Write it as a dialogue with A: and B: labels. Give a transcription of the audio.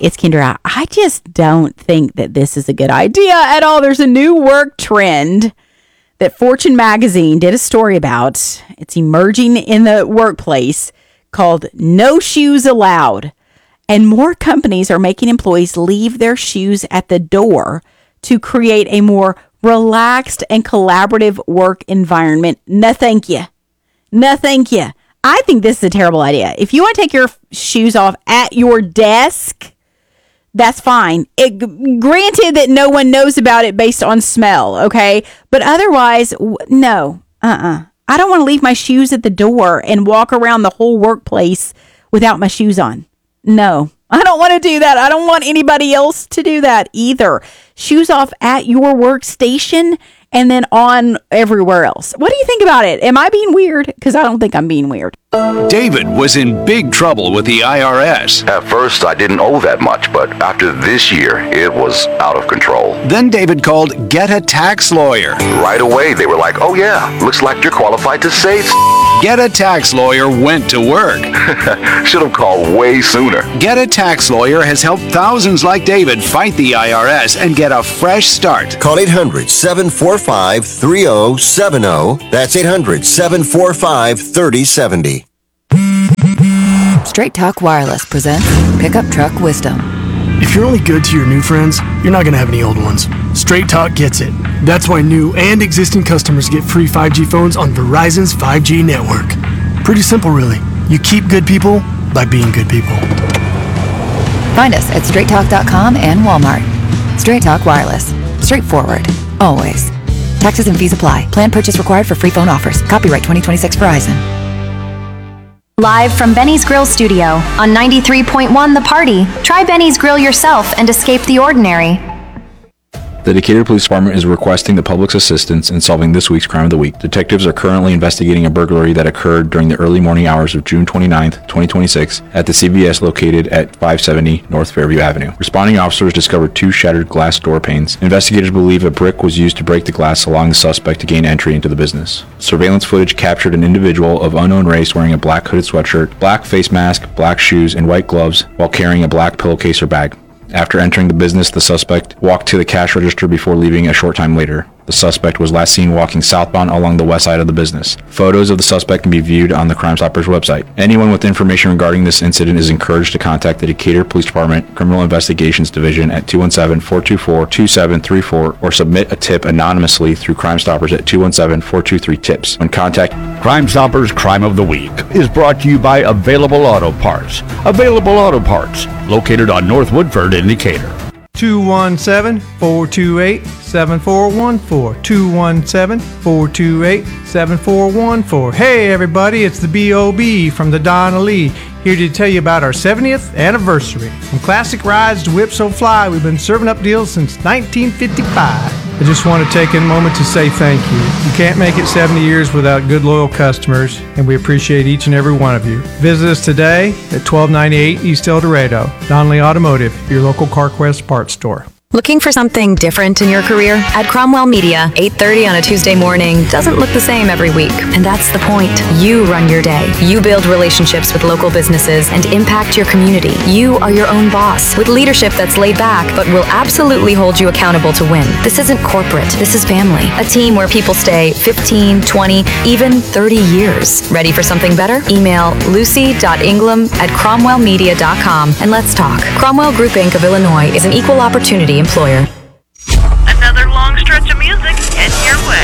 A: it's Kendra. I just don't think that this is a good idea at all. There's a new work trend that Fortune magazine did a story about. It's emerging in the workplace called No Shoes Allowed. And more companies are making employees leave their shoes at the door to create a more relaxed and collaborative work environment. No, thank you. No, thank you. I think this is a terrible idea. If you want to take your shoes off at your desk, that's fine. Granted that no one knows about it based on smell, okay? But otherwise, no. I don't want to leave my shoes at the door and walk around the whole workplace without my shoes on. No, I don't want to do that. I don't want anybody else to do that either. Shoes off at your workstation and then on everywhere else. What do you think about it? Am I being weird? Because I don't think I'm being weird.
B: David was in big trouble with the IRS.
C: At first, I didn't owe that much, but after this year, it was out of control.
B: Then David called Get a Tax Lawyer.
C: Right away, they were like, oh yeah, looks like you're qualified to save.
B: Get a Tax Lawyer went to work.
C: Should have called way sooner.
B: Get a Tax Lawyer has helped thousands like David fight the IRS and get a fresh start.
D: Call 800-745-3070. That's 800-745-3070.
E: Straight Talk Wireless presents Pickup Truck Wisdom.
F: If you're only good to your new friends, you're not going to have any old ones. Straight Talk gets it. That's why new and existing customers get free 5G phones on Verizon's 5G network. Pretty simple, really. You keep good people by being good people.
E: Find us at straighttalk.com and Walmart. Straight Talk Wireless. Straightforward. Always. Taxes and fees apply. Plan purchase required for free phone offers. Copyright 2026 Verizon.
G: Live from Benny's Grill Studio on 93.1 The Party. Try Benny's Grill yourself and escape the ordinary.
H: The Decatur Police Department is requesting the public's assistance in solving this week's Crime of the Week. Detectives are currently investigating a burglary that occurred during the early morning hours of June 29th, 2026 at the CVS located at 570 North Fairview Avenue. Responding officers discovered 2 shattered glass door panes. Investigators believe a brick was used to break the glass, allowing the suspect to gain entry into the business. Surveillance footage captured an individual of unknown race wearing a black hooded sweatshirt, black face mask, black shoes, and white gloves while carrying a black pillowcase or bag. After entering the business, the suspect walked to the cash register before leaving a short time later. The suspect was last seen walking southbound along the west side of the business. Photos of the suspect can be viewed on the Crime Stoppers website. Anyone with information regarding this incident is encouraged to contact the Decatur Police Department Criminal Investigations Division at 217-424-2734 or submit a tip anonymously through Crime Stoppers at 217-423-TIPS. When contacted,
I: Crime Stoppers Crime of the Week is brought to you by Available Auto Parts. Available Auto Parts, located on North Woodford in Decatur.
J: 217-428-7414. 217-428-7414. Hey everybody, it's the B.O.B. from the Donna Lee, here to tell you about our 70th anniversary. From classic rides to Whip So Fly, we've been serving up deals since 1955. I just want to take a moment to say thank you. You can't make it 70 years without good, loyal customers, and we appreciate each and every one of you. Visit us today at 1298 East El Dorado. Donnelly Automotive, your local CarQuest parts store.
K: Looking for something different in your career? At Cromwell Media, 8:30 on a Tuesday morning doesn't look the same every week. And that's the point. You run your day. You build relationships with local businesses and impact your community. You are your own boss with leadership that's laid back but will absolutely hold you accountable to win. This isn't corporate. This is family. A team where people stay 15, 20, even 30 years. Ready for something better? Email lucy.ingram@cromwellmedia.com and let's talk. Cromwell Group Inc. of Illinois is an equal opportunity employer.
L: Another long stretch of music heading your way.